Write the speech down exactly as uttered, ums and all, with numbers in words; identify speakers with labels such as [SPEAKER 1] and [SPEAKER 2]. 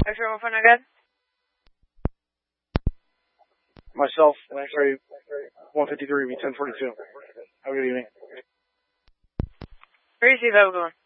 [SPEAKER 1] X-ray one four nine, good.
[SPEAKER 2] Myself, X-ray one fifty-three, V ten forty-two. Have a good evening.
[SPEAKER 1] Receive, have a good one.